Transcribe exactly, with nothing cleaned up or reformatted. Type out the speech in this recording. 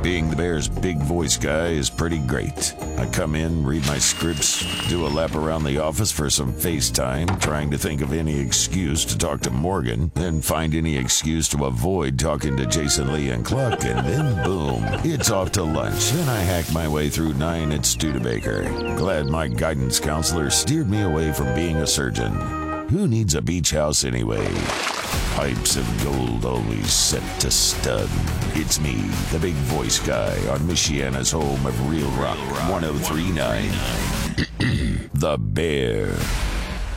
Being the Bears' big voice guy is pretty great. I come in, read my scripts, do a lap around the office for some FaceTime, trying to think of any excuse to talk to Morgan, then find any excuse to avoid talking to Jason Lee and Cluck, and then boom, it's off to lunch, and I hack my way through nine at Studebaker. Glad my guidance counselor steered me away from being a surgeon. Who needs a beach house anyway? Pipes of gold always set to stud. It's me, the big voice guy, on Michiana's home of Real Rock one oh three point nine. The Bear.